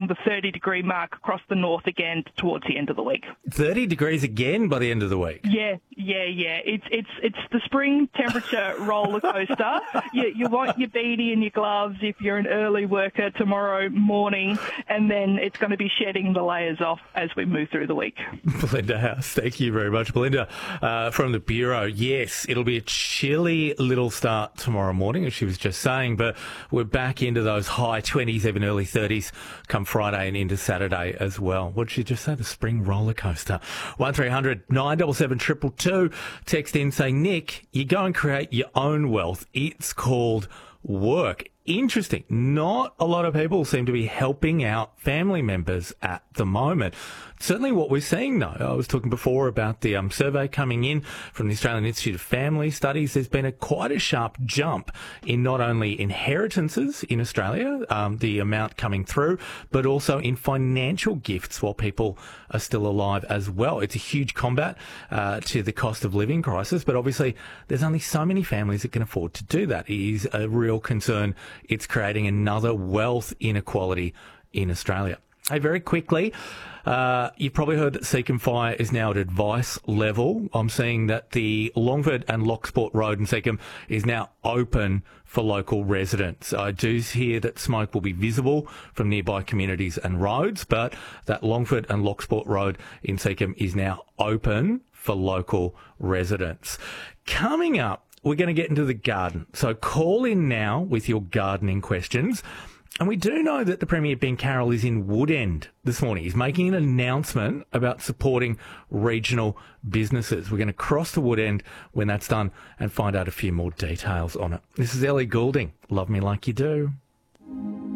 the 30-degree mark across the north again towards the end of the week. 30 degrees again by the end of the week? Yeah. It's the spring temperature roller coaster. You want your beanie and your gloves if you're an early worker tomorrow morning, and then it's going to be shedding the layers off as we move through the week. Belinda House, thank you very much. Belinda from the Bureau, yes, it'll be a chilly little start tomorrow morning, as she was just saying, but we're back into those high 20s, even early 30s come Friday and into Saturday as well. What did she just say? The spring roller coaster. 1300 977 222. Text in saying, Nick, you go and create your own wealth. It's called work. Interesting. Not a lot of people seem to be helping out family members at the moment. Certainly what we're seeing, though, I was talking before about the survey coming in from the Australian Institute of Family Studies. There's been quite a sharp jump in not only inheritances in Australia, the amount coming through, but also in financial gifts while people are still alive as well. It's a huge combat to the cost of living crisis, but obviously there's only so many families that can afford to do that. It is a real concern. It's creating another wealth inequality in Australia. Hey, very quickly, you've probably heard that Seek and Fire is now at advice level. I'm seeing that the Longford and Locksport Road in Seacombe is now open for local residents. I do hear that smoke will be visible from nearby communities and roads, but that Longford and Locksport Road in Seacombe is now open for local residents. Coming up, we're going to get into the garden. So call in now with your gardening questions. And we do know that the Premier, Ben Carroll, is in Woodend this morning. He's making an announcement about supporting regional businesses. We're going to cross to Woodend when that's done and find out a few more details on it. This is Ellie Goulding. Love Me Like You Do.